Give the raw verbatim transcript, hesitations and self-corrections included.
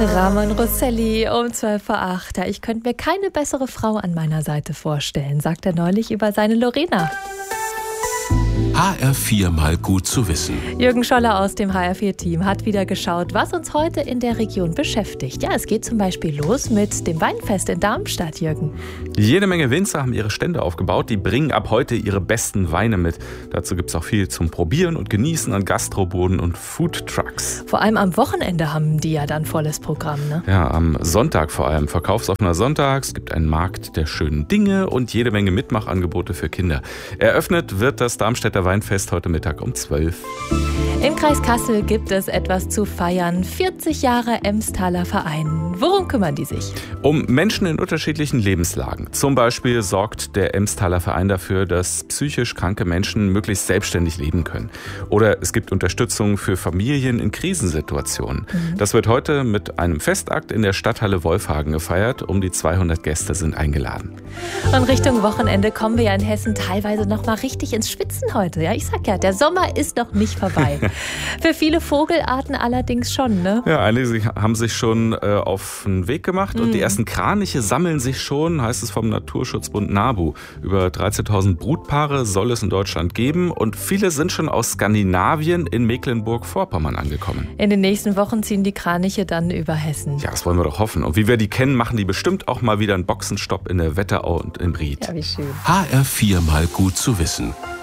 Ramon Rosselli um zwölf vor acht. Ja, ich könnte mir keine bessere Frau an meiner Seite vorstellen, sagt er neulich über seine Lorena. H R vier mal gut zu wissen. Jürgen Scholler aus dem H R vier Team hat wieder geschaut, was uns heute in der Region beschäftigt. Ja, es geht zum Beispiel los mit dem Weinfest in Darmstadt, Jürgen. Jede Menge Winzer haben ihre Stände aufgebaut. Die bringen ab heute ihre besten Weine mit. Dazu gibt es auch viel zum Probieren und Genießen an Gastroboden und Foodtrucks. Vor allem am Wochenende haben die ja dann volles Programm, ne? Ja, am Sonntag vor allem. Verkaufsoffener Sonntag. Es gibt einen Markt der schönen Dinge und jede Menge Mitmachangebote für Kinder. Eröffnet wird das Darmstädter Weinfest heute Mittag um zwölf. Im Kreis Kassel gibt es etwas zu feiern. vierzig Jahre Emstaler Verein. Worum kümmern die sich? Um Menschen in unterschiedlichen Lebenslagen. Zum Beispiel sorgt der Emstaler Verein dafür, dass psychisch kranke Menschen möglichst selbstständig leben können. Oder es gibt Unterstützung für Familien in Krisensituationen. Mhm. Das wird heute mit einem Festakt in der Stadthalle Wolfhagen gefeiert. Um die zweihundert Gäste sind eingeladen. Und Richtung Wochenende kommen wir ja in Hessen teilweise noch mal richtig ins Schwitzen heute. Ja, ich sag ja, der Sommer ist noch nicht vorbei. Für viele Vogelarten allerdings schon, ne? Ja, einige haben sich schon äh, auf den Weg gemacht Mhm. und die ersten Kraniche sammeln sich schon, heißt es vom Naturschutzbund NABU. Über dreizehntausend Brutpaare soll es in Deutschland geben und viele sind schon aus Skandinavien in Mecklenburg-Vorpommern angekommen. In den nächsten Wochen ziehen die Kraniche dann über Hessen. Ja, das wollen wir doch hoffen. Und wie wir die kennen, machen die bestimmt auch mal wieder einen Boxenstopp in der Wetterau und im Ried. Ja, wie schön. H R vier mal gut zu wissen.